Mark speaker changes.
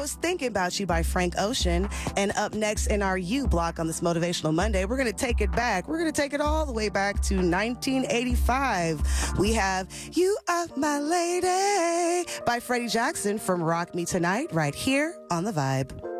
Speaker 1: was Thinking About You by Frank Ocean. And up next in our You block on this Motivational Monday, we're going to take it back. We're going to take it all the way back to 1985. We have You Are My Lady by Freddie Jackson from Rock Me Tonight right here on The Vibe.